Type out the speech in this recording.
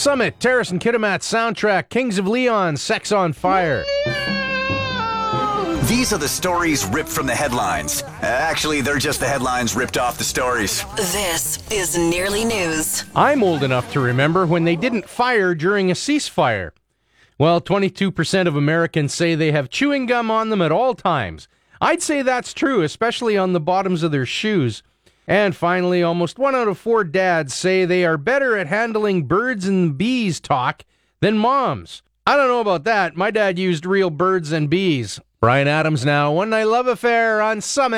Summit, Terrace and Kitimat soundtrack, Kings of Leon, Sex on Fire. These are the stories ripped from the headlines. Actually, they're just the headlines ripped off the stories. This is Nearly News. I'm old enough to remember when they didn't fire during a ceasefire. Well, 22% of Americans say they have chewing gum on them at all times. I'd say that's true, especially on the bottoms of their shoes. And finally, almost 1 out of 4 dads say they are better at handling birds and bees talk than moms. I don't know about that. My dad used real birds and bees. Brian Adams now, One Night Love Affair on Summit.